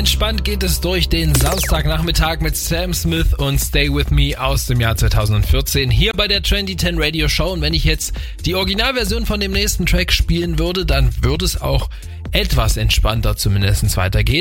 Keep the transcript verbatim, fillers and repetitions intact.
Entspannt geht es durch den Samstagnachmittag mit Sam Smith und Stay With Me aus dem Jahr zweitausendvierzehn hier bei der Trendy zehn Radio Show. Und wenn ich jetzt die Originalversion von dem nächsten Track spielen würde, dann würde es auch etwas entspannter zumindest weitergehen.